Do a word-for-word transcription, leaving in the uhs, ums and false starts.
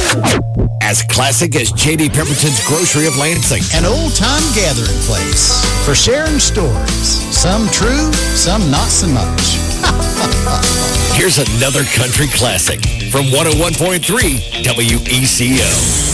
As classic as J D. Pemberton's Grocery of Lansing. An old-time gathering place for sharing stories. Some true, some not so much. Here's another country classic from one oh one point three W E C O.